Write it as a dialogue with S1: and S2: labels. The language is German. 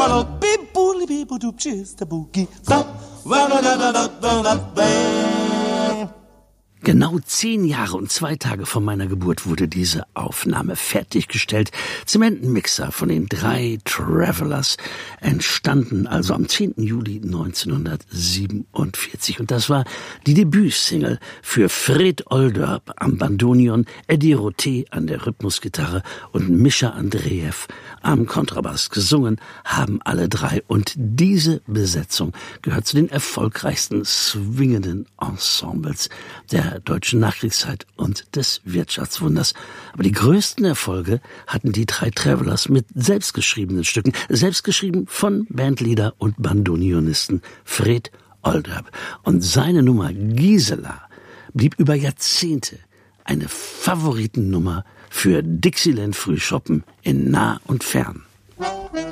S1: Genau 10 Jahre und 2 Tage vor meiner Geburt wurde diese Aufnahme fertiggestellt. Zementenmixer von den 3 Travelers, entstanden also am 10. Juli 1947. Und das war die Debütsingle für Fred Oldorp am Bandonion, Eddie Roté an der Rhythmusgitarre und Mischa Andreev am Kontrabass. Gesungen haben alle 3. Und diese Besetzung gehört zu den erfolgreichsten swingenden Ensembles der deutschen Nachkriegszeit und des Wirtschaftswunders. Aber die größten Erfolge hatten die 3 Travelers mit selbstgeschriebenen Stücken, selbstgeschrieben von Bandleader und Bandonionisten Fred Oldorp. Und seine Nummer Gisela blieb über Jahrzehnte eine Favoritennummer für Dixieland Frühschoppen in nah und fern.